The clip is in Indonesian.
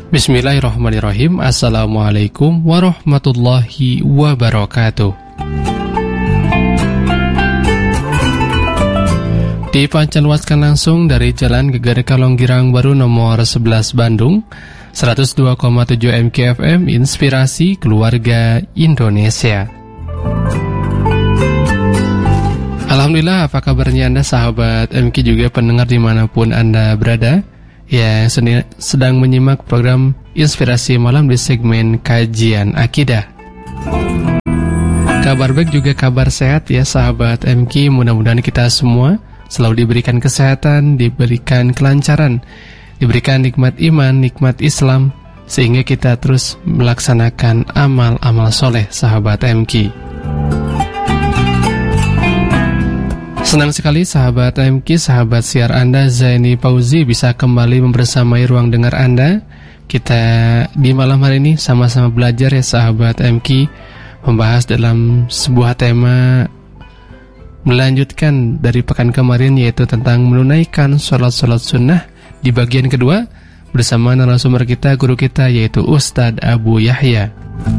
Bismillahirrahmanirrahim. Assalamualaikum warahmatullahi wabarakatuh. Dipancarluaskan langsung dari Jalan Geger Kalonggirang Baru nomor 11 Bandung, 102,7 MKFM, Inspirasi Keluarga Indonesia. Alhamdulillah, apa kabarnya Anda sahabat MK juga pendengar dimanapun Anda berada yang sedang menyimak program Inspirasi Malam di segmen Kajian Akidah. Kabar baik juga kabar sehat ya sahabat MK, mudah-mudahan kita semua selalu diberikan kesehatan, diberikan kelancaran, diberikan nikmat iman, nikmat Islam, sehingga kita terus melaksanakan amal-amal soleh sahabat MK. Senang sekali sahabat MK, sahabat siar Anda Zaini Fauzi bisa kembali membersamai ruang dengar Anda. Kita di malam hari ini sama-sama belajar ya sahabat MK, membahas dalam sebuah tema melanjutkan dari pekan kemarin, yaitu tentang menunaikan sholat-sholat sunnah di bagian kedua bersama narasumber kita, guru kita, yaitu Ustadz Abu Yahya.